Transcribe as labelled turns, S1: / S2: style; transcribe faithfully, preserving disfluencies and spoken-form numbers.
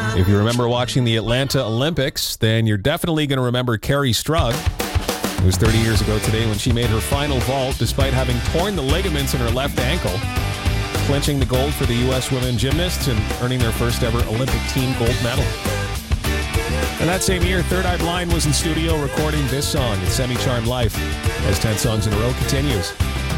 S1: If you remember watching the Atlanta Olympics, then you're definitely going to remember Carrie Strug. It was thirty years ago today when she made her final vault despite having torn the ligaments in her left ankle, clinching the gold for the U S women gymnasts and earning their first ever Olympic team gold medal. And that same year, Third Eye Blind was in studio recording this song, It's Semi-Charmed Life, as ten songs in a row continues.